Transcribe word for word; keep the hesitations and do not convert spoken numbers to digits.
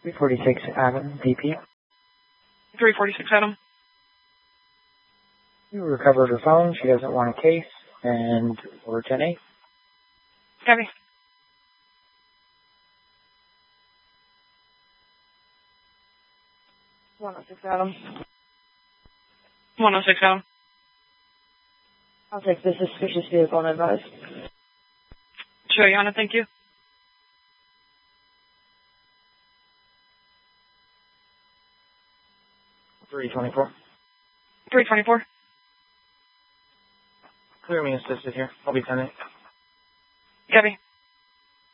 three forty-six Adam, D P. three forty-six Adam. You recovered her phone. She doesn't want a case. And we're ten eight. Copy. one oh six Adam. one oh six Adam. I'll take the suspicious vehicle and advise. Sure, Your Honor, thank you. three twenty-four. three twenty-four. Clear me assisted here. I'll be ten eight. Copy.